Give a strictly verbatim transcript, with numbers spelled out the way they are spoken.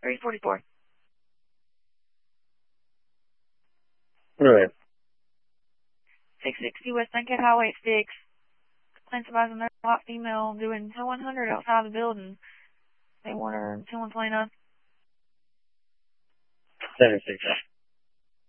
three forty-four. Right. six sixty West Dunkett Highway six. Complaints about another hot female doing ten one hundred outside the building. They want her ten one twenty-nine. seven six.